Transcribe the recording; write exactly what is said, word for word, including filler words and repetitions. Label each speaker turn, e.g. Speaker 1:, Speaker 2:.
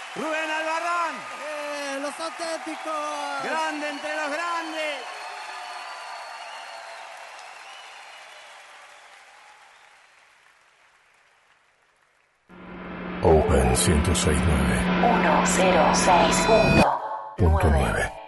Speaker 1: Rubén Albarrán.
Speaker 2: Eh, los auténticos.
Speaker 1: Grande entre los grandes.
Speaker 3: Open ciento seis punto nueve.
Speaker 4: uno cero seis punto nueve.